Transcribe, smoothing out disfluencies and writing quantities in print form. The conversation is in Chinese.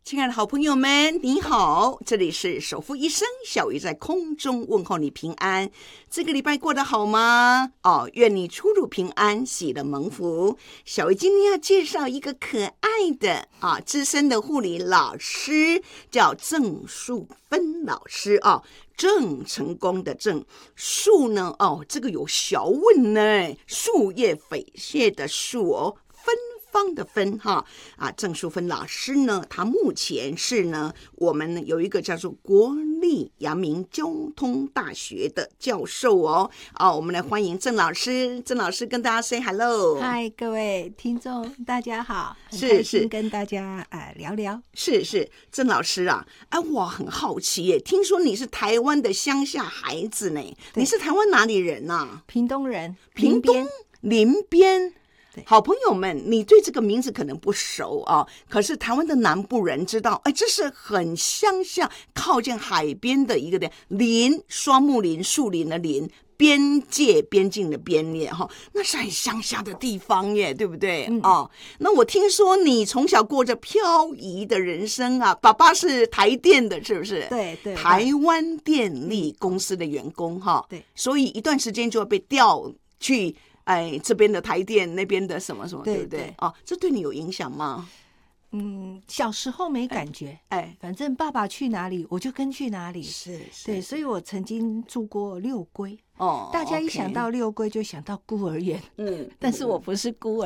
亲爱的好朋友们，你好，这里是守护医生小鱼在空中问候你平安。这个礼拜过得好吗？愿你出入平安，喜乐蒙福。小鱼今天要介绍一个可爱的资深的护理老师，叫郑淑芬老师郑成功的郑，树呢这个有学问呢，树叶匪蟹的树芬芳的芬郑淑芬老师呢，他目前是呢我们有一个叫做国立阳明交通大学的教授我们来欢迎郑老师。郑老师跟大家 say hello。 嗨，各位听众大家好，很是开心跟大家聊聊。 是郑老师我很好奇耶，听说你是台湾的乡下孩子呢？你是台湾哪里人啊？ 屏东人， 屏东林边。好朋友们，你对这个名字可能不熟可是台湾的南部人知道，这是很乡下靠近海边的一个的林，双木林，树林的林，边境的边界那是很乡下的地方耶，对不对？那我听说你从小过着漂移的人生爸爸是台电的，是不是？ 对， 台湾电力公司的员工对， 所以一段时间就会被调去这边的台电，那边的什么什么，对不对？这对你有影响吗？ 小时候没感觉，反正爸爸去哪里我就跟去哪里， 是， 对，所以我曾经住过六龟， 大家一想到六龟就想到孤儿院，但是我不是孤儿。